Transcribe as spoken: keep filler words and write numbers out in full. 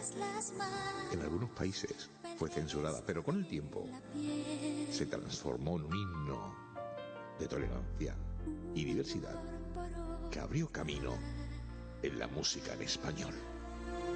En algunos países fue censurada, pero con el tiempo se transformó en un himno de tolerancia y diversidad que abrió camino en la música en español.